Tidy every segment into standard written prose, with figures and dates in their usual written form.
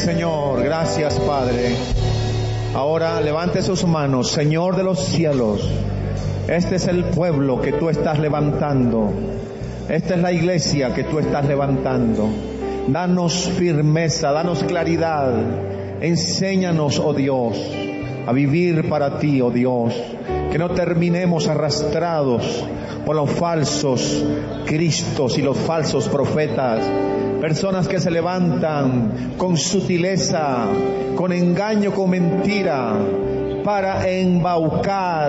Señor. Gracias, Padre. Ahora levante sus manos. Señor de los cielos, este es el pueblo que tú estás levantando. Esta es la iglesia que tú estás levantando. Danos firmeza, danos claridad. Enséñanos, oh Dios, a vivir para ti, oh Dios. Que no terminemos arrastrados por los falsos cristos y los falsos profetas. Personas que se levantan con sutileza, con engaño, con mentira, para embaucar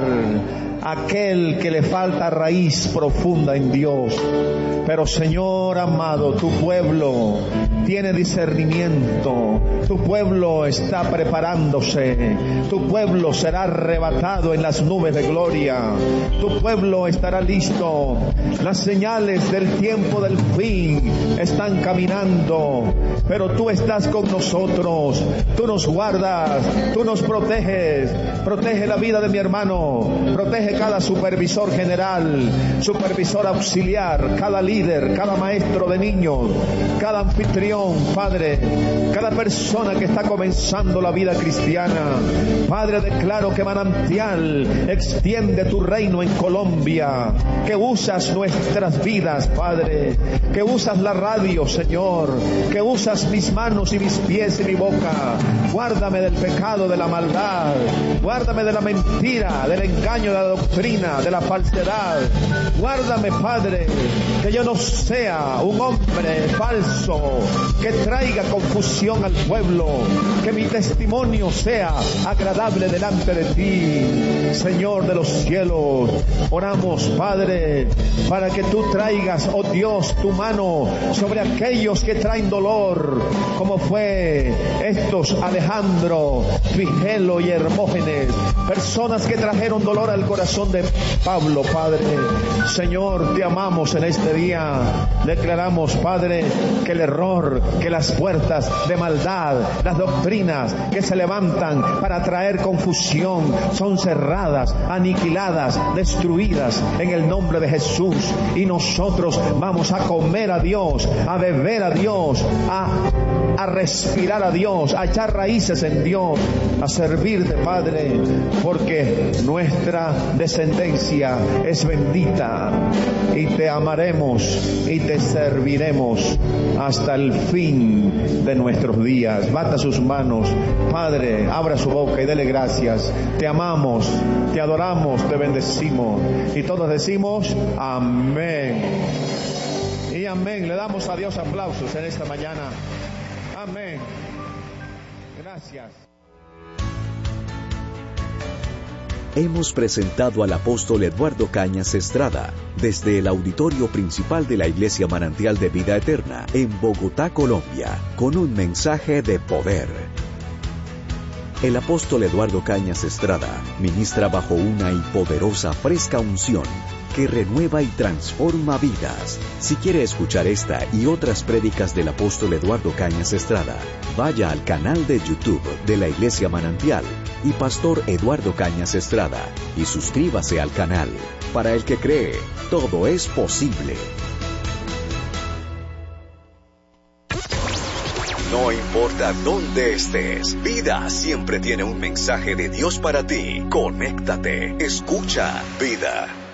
a aquel que le falta raíz profunda en Dios. Pero Señor amado, tu pueblo tiene discernimiento, tu pueblo está preparándose, tu pueblo será arrebatado en las nubes de gloria, tu pueblo estará listo. Las señales del tiempo del fin están caminando, pero tú estás con nosotros, tú nos guardas, tú nos proteges. Protege la vida de mi hermano, protege cada supervisor general, supervisor auxiliar, cada líder, cada maestro de niños, cada anfitrión, Padre, cada persona que está comenzando la vida cristiana. Padre, declaro que Manantial extiende tu reino en Colombia, que usas nuestras vidas, Padre, que usas la radio, Señor, que usas mis manos y mis pies y mi boca. Guárdame del pecado, de la maldad, guárdame de la mentira, del engaño, de la doctrina, de la falsedad. Guárdame, Padre, que yo no sea un hombre falso que traiga confusión al pueblo, que mi testimonio sea agradable delante de ti, Señor de los cielos. Oramos, Padre, para que tú traigas, oh Dios, tu mano sobre aquellos que traen dolor, como fue estos Alejandro, Figelo y Hermógenes, personas que trajeron dolor al corazón de Pablo, Padre. Señor, te amamos en este día. Declaramos, Padre, que el error, que las puertas de maldad, las doctrinas que se levantan para traer confusión, son cerradas, aniquiladas, destruidas en el nombre de Jesús. Y nosotros vamos a comer a Dios, a beber a Dios, a respirar a Dios, a echar raíces en Dios, a servirte, Padre, porque nuestra descendencia es bendita y te amaremos y te serviremos hasta el fin de nuestros días. Bata sus manos, Padre, abra su boca y dele gracias. Te amamos, te adoramos, te bendecimos. Y todos decimos amén. Y amén. Le damos a Dios aplausos en esta mañana. Amén. Gracias. Hemos presentado al apóstol Eduardo Cañas Estrada desde el auditorio principal de la Iglesia Manantial de Vida Eterna en Bogotá, Colombia, con un mensaje de poder. El apóstol Eduardo Cañas Estrada ministra bajo una y poderosa fresca unción que renueva y transforma vidas. Si quiere escuchar esta y otras prédicas del apóstol Eduardo Cañas Estrada, vaya al canal de YouTube de la Iglesia Manantial y Pastor Eduardo Cañas Estrada y suscríbase al canal. Para el que cree, todo es posible. No importa dónde estés, Vida siempre tiene un mensaje de Dios para ti. Conéctate, escucha Vida.